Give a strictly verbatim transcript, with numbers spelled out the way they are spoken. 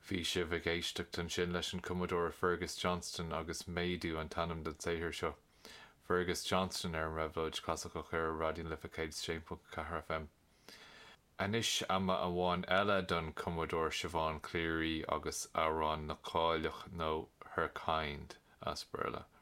Bhí sibh ag éisteacht an sin leis an Commodore Fergus Johnston agus méadú an tanam den saothar seo. Fergus Johnston ar an raibhlóid casacha chuir radion lifa sé ceathair F M. Anis ama a bháin eile don Commodore Siobhan Cleary agus árán na cáileach nó her kind as burla.